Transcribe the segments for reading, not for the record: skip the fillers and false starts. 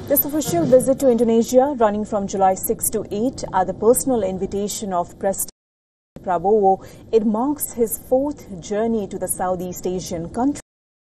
This official visit to Indonesia, running from July 6 to 8 at the personal invitation of President Prabowo, it marks his fourth journey to the Southeast Asian country.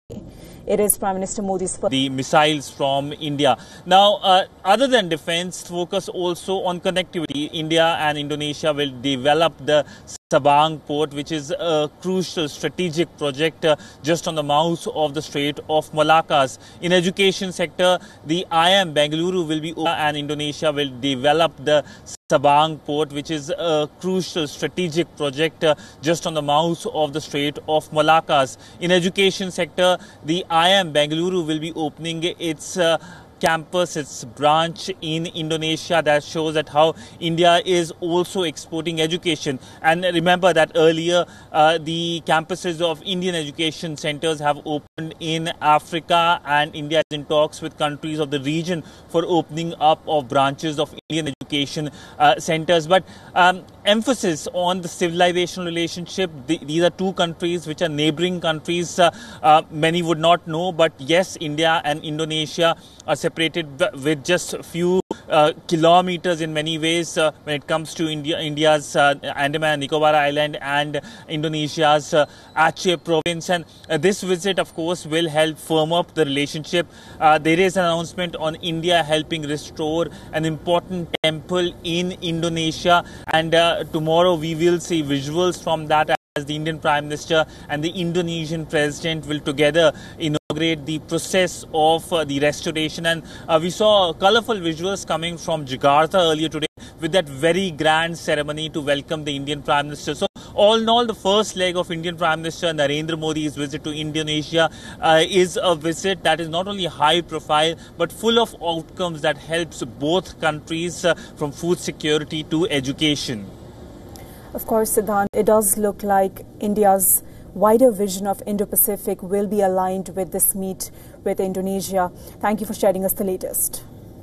It is Prime Minister Modi's first. The missiles from India. Now, other than defense, focus also on connectivity. India and Indonesia will develop the Sabang port, which is a crucial strategic project just on the mouth of the Strait of Malaccas. In education sector, the IIM Bengaluru will be open and Indonesia will develop the Sabang port, which is a crucial strategic project just on the mouth of the Strait of Malaccas. In education sector, the IIM Bengaluru will be opening its campus, its branch in Indonesia. That shows that how India is also exporting education. And remember that earlier the campuses of Indian education centers have opened in Africa, and India is in talks with countries of the region for opening up of branches of Indian education centers. But emphasis on the civilizational relationship. These are two countries which are neighboring countries. Many would not know, but yes, India and Indonesia are separated with just a few kilometers in many ways when it comes to India's Andaman and Nicobar Island and Indonesia's Aceh province. And this visit, of course, will help firm up the relationship. There is an announcement on India helping restore an important temple in Indonesia, and tomorrow we will see visuals from that as the Indian Prime Minister and the Indonesian President will together inaugurate the process of the restoration. And we saw colourful visuals coming from Jakarta earlier today with that very grand ceremony to welcome the Indian Prime Minister. So all in all, the first leg of Indian Prime Minister Narendra Modi's visit to Indonesia is a visit that is not only high profile but full of outcomes that helps both countries from food security to education. Of course, Siddhant, it does look like India's wider vision of Indo-Pacific will be aligned with this meet with Indonesia. Thank you for sharing us the latest.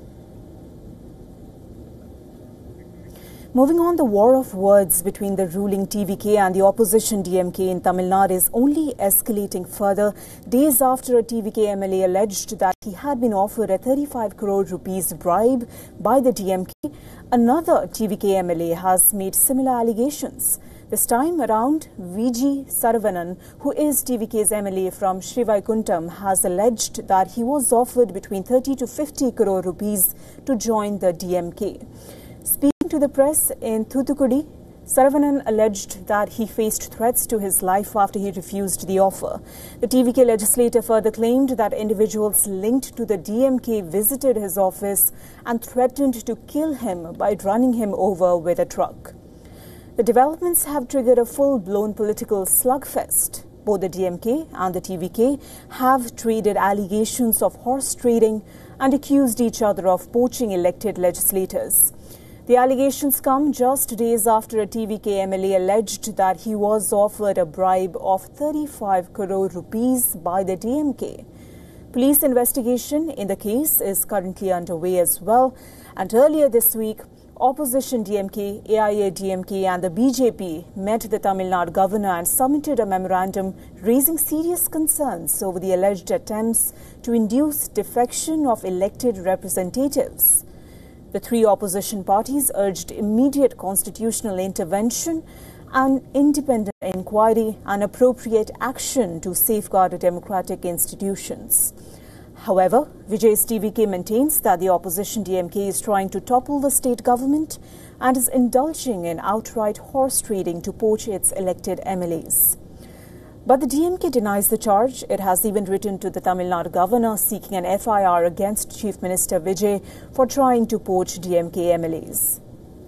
Moving on, the war of words between the ruling TVK and the opposition DMK in Tamil Nadu is only escalating further days after a TVK MLA alleged that he had been offered a 35 crore rupees bribe by the DMK. Another TVK MLA has made similar allegations. This time around, VG Saravanan, who is TVK's MLA from Srivaikuntam, has alleged that he was offered between 30 to 50 crore rupees to join the DMK. Speaking to the press in Thoothukudi, Saravanan alleged that he faced threats to his life after he refused the offer. The TVK legislator further claimed that individuals linked to the DMK visited his office and threatened to kill him by running him over with a truck. The developments have triggered a full-blown political slugfest. Both the DMK and the TVK have traded allegations of horse trading and accused each other of poaching elected legislators. The allegations come just days after a TVK MLA alleged that he was offered a bribe of 35 crore rupees by the DMK. Police investigation in the case is currently underway as well. And earlier this week, opposition DMK, AIA-DMK and the BJP met the Tamil Nadu governor and submitted a memorandum raising serious concerns over the alleged attempts to induce defection of elected representatives. The three opposition parties urged immediate constitutional intervention and independent inquiry and appropriate action to safeguard democratic institutions. However, Vijay's TVK maintains that the opposition DMK is trying to topple the state government and is indulging in outright horse trading to poach its elected MLAs. But the DMK denies the charge. It has even written to the Tamil Nadu governor seeking an FIR against Chief Minister Vijay for trying to poach DMK MLAs.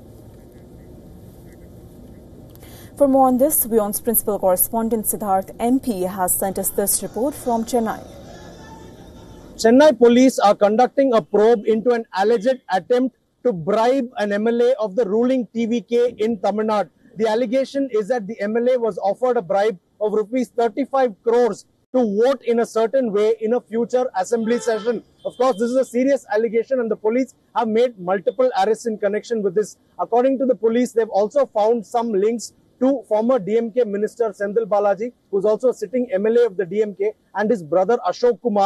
For more on this, WION's principal correspondent Siddharth MP has sent us this report from Chennai. Chennai police are conducting a probe into an alleged attempt to bribe an MLA of the ruling TVK in Tamil Nadu. The allegation is that the MLA was offered a bribe of rupees 35 crores to vote in a certain way in a future assembly session. Of course, this is a serious allegation and the police have made multiple arrests in connection with this. According to the police, they've also found some links to former DMK minister Senthil Balaji, who is also a sitting MLA of the DMK, and his brother Ashok Kumar,